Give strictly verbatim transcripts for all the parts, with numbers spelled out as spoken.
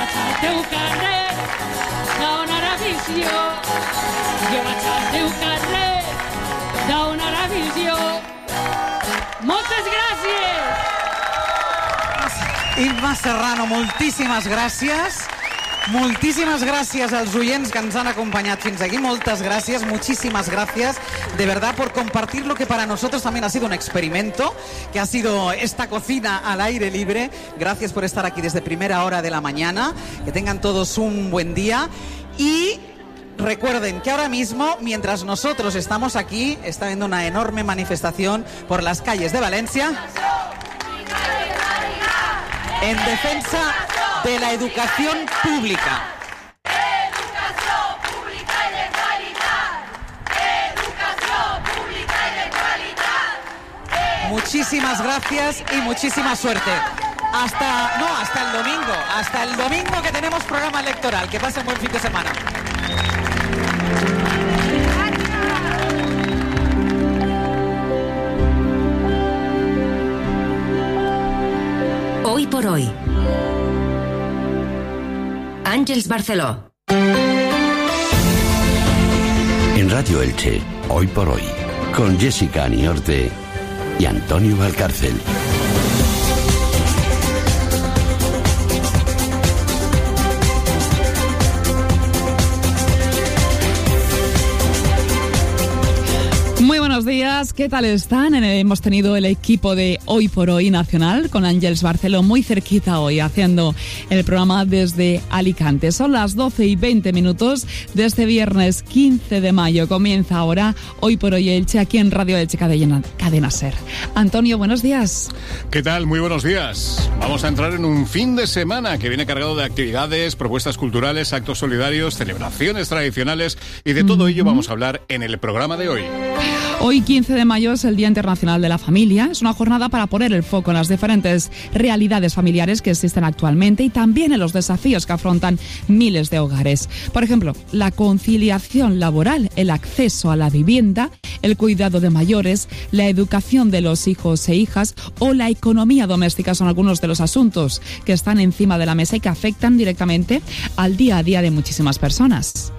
vaig al teu carrer donar a visió. Jo vaig al teu carrer donar a visió. Moltes gràcies! Imma Serrano, moltíssimes gràcies. Moltísimas gracias a los oyentes que nos han acompañado fins aquí. Muchas gracias, muchísimas gracias de verdad por compartir lo que para nosotros también ha sido un experimento, que ha sido esta cocina al aire libre. Gracias por estar aquí desde primera hora de la mañana. Que tengan todos un buen día y recuerden que ahora mismo, mientras nosotros estamos aquí, está habiendo una enorme manifestación por las calles de Valencia en defensa de la educación pública. Educación pública y de calidad. Educación pública y de calidad. Muchísimas gracias y muchísima suerte. Hasta, no, hasta el domingo. Hasta el domingo que tenemos programa electoral. Que pasen buen fin de semana. Hoy por hoy. Àngels Barceló. En Radio Elche, Hoy por Hoy, con Jessica Aniorte y Antonio Valcárcel. Muy buenos días, ¿qué tal están? Hemos tenido el equipo de Hoy por Hoy Nacional con Àngels Barceló muy cerquita hoy, haciendo el programa desde Alicante. Son las doce y veinte minutos de este viernes quince de mayo. Comienza ahora Hoy por Hoy Elche, aquí en Radio Elche Cadena, Cadena Ser. Antonio, buenos días. ¿Qué tal? Muy buenos días. Vamos a entrar en un fin de semana que viene cargado de actividades, propuestas culturales, actos solidarios, celebraciones tradicionales y de todo uh-huh. ello vamos a hablar en el programa de hoy. Hoy, quince de mayo, es el Día Internacional de la Familia. Es una jornada para poner el foco en las diferentes realidades familiares que existen actualmente y también en los desafíos que afrontan miles de hogares. Por ejemplo, la conciliación laboral, el acceso a la vivienda, el cuidado de mayores, la educación de los hijos e hijas o la economía doméstica son algunos de los asuntos que están encima de la mesa y que afectan directamente al día a día de muchísimas personas.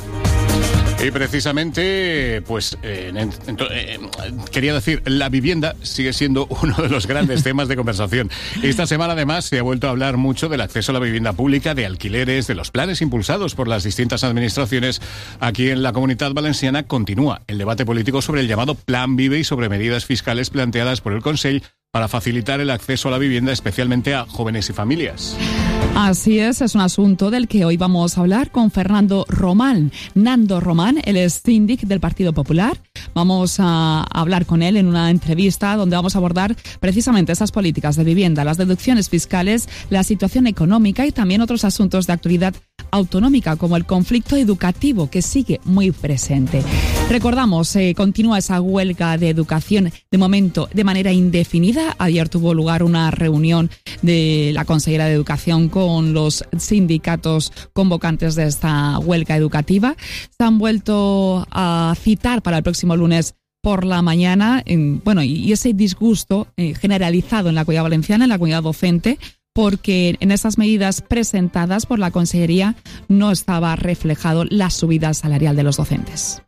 Y precisamente, pues, eh, en, en, eh, quería decir, la vivienda sigue siendo uno de los grandes temas de conversación. Esta semana, además, se ha vuelto a hablar mucho del acceso a la vivienda pública, de alquileres, de los planes impulsados por las distintas administraciones. Aquí en la Comunitat Valenciana continúa el debate político sobre el llamado Plan Vive y sobre medidas fiscales planteadas por el Consell para facilitar el acceso a la vivienda, especialmente a jóvenes y familias. Así es, es un asunto del que hoy vamos a hablar con Fernando Román. Nando Román, él es síndic del Partido Popular. Vamos a hablar con él en una entrevista donde vamos a abordar precisamente esas políticas de vivienda, las deducciones fiscales, la situación económica y también otros asuntos de actualidad autonómica como el conflicto educativo que sigue muy presente. Recordamos, eh, continúa esa huelga de educación de momento de manera indefinida. Ayer tuvo lugar una reunión de la consejera de Educación con los sindicatos convocantes de esta huelga educativa. Se han vuelto a citar para el próximo lunes por la mañana, en, bueno, y ese disgusto eh, generalizado en la Comunidad Valenciana, en la comunidad docente, porque en esas medidas presentadas por la Consellería no estaba reflejado la subida salarial de los docentes.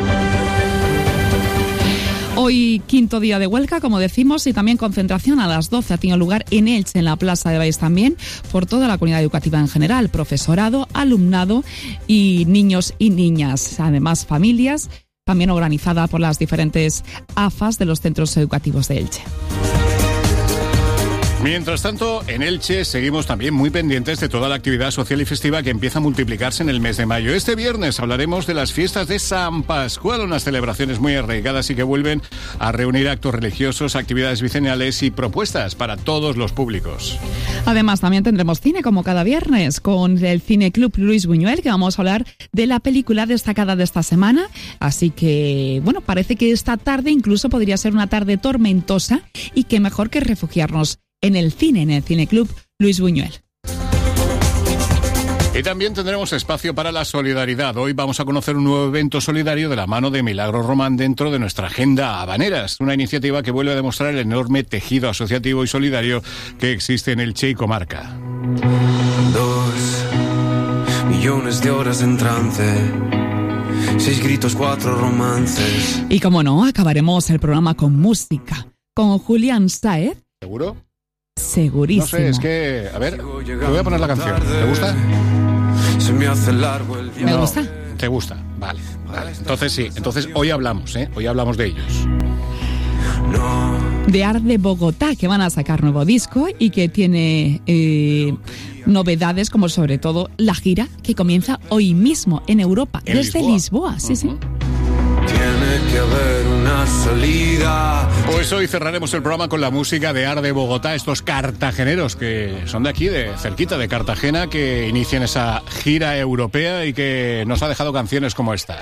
Hoy quinto día de huelga, como decimos, y también concentración a las doce ha tenido lugar en Elche, en la Plaza de Baix también, por toda la comunidad educativa en general, profesorado, alumnado y niños y niñas, además familias, también organizada por las diferentes A F As de los centros educativos de Elche. Mientras tanto, en Elche seguimos también muy pendientes de toda la actividad social y festiva que empieza a multiplicarse en el mes de mayo. Este viernes hablaremos de las fiestas de San Pascual, unas celebraciones muy arraigadas y que vuelven a reunir actos religiosos, actividades bicenales y propuestas para todos los públicos. Además, también tendremos cine como cada viernes con el Cine Club Luis Buñuel, que vamos a hablar de la película destacada de esta semana. Así que, bueno, parece que esta tarde incluso podría ser una tarde tormentosa y qué mejor que refugiarnos en el cine, en el Cine Club Luis Buñuel. Y también tendremos espacio para la solidaridad. Hoy vamos a conocer un nuevo evento solidario de la mano de Milagros Román dentro de nuestra agenda Habaneras, una iniciativa que vuelve a demostrar el enorme tejido asociativo y solidario que existe en Elche y comarca. Dos millones de horas en trance, seis gritos, cuatro romances. Y como no, acabaremos el programa con música, con Julián Sáez. ¿Seguro? Segurísimo. No sé, es que... A ver, te voy a poner la canción. ¿Te gusta? Se me hace largo el día. ¿Me gusta? ¿Te gusta? Vale, vale. Entonces sí, entonces hoy hablamos, ¿eh? Hoy hablamos de ellos. No. De Art de Bogotá, que van a sacar nuevo disco y que tiene eh, novedades, como sobre todo la gira que comienza hoy mismo en Europa, en desde Lisboa. Lisboa, sí, uh-huh. sí. Tiene que haber una salida. Pues hoy cerraremos el programa con la música de Art de Bogotá, estos cartageneros que son de aquí, de cerquita de Cartagena, que inician esa gira europea y que nos ha dejado canciones como esta.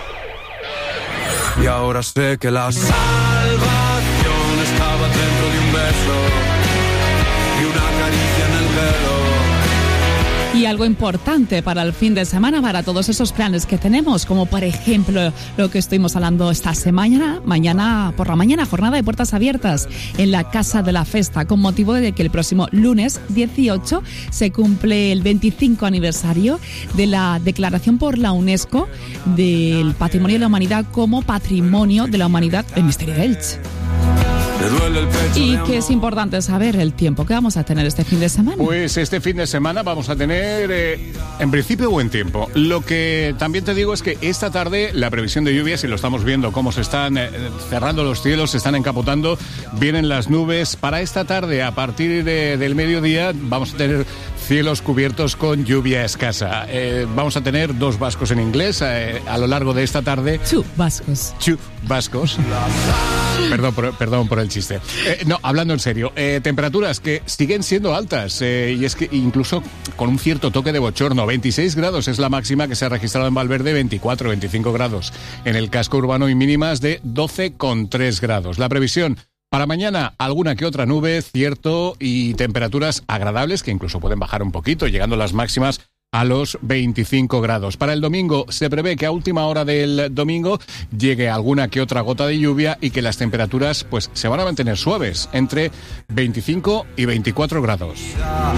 Y ahora sé que la salvación estaba dentro de un beso y una caricia en el pelo. Y algo importante para el fin de semana, para todos esos planes que tenemos, como por ejemplo lo que estuvimos hablando esta semana, mañana por la mañana, jornada de puertas abiertas en la Casa de la Festa, con motivo de que el próximo lunes dieciocho se cumple el veinticinco aniversario de la declaración por la UNESCO del Patrimonio de la Humanidad como Patrimonio de la Humanidad del Misterio de Elche. Y que es importante saber el tiempo que vamos a tener este fin de semana. Pues este fin de semana vamos a tener, eh, en principio, buen tiempo. Lo que también te digo es que esta tarde la previsión de lluvias, y lo estamos viendo cómo se están eh, cerrando los cielos, se están encapotando, vienen las nubes. Para esta tarde, a partir de, del mediodía, vamos a tener cielos cubiertos con lluvia escasa. Eh, vamos a tener dos vascos en inglés eh, a lo largo de esta tarde. Chu vascos. Chu vascos. Perdón por, perdón por el chiste. Eh, no, hablando en serio, eh, temperaturas que siguen siendo altas eh, y es que incluso con un cierto toque de bochorno. veintiséis grados es la máxima que se ha registrado en Valverde, veinticuatro, veinticinco grados en el casco urbano y mínimas de doce coma tres grados. La previsión para mañana, alguna que otra nube, cierto, y temperaturas agradables que incluso pueden bajar un poquito, llegando las máximas a los veinticinco grados. Para el domingo se prevé que a última hora del domingo llegue alguna que otra gota de lluvia y que las temperaturas pues se van a mantener suaves, entre veinticinco y veinticuatro grados.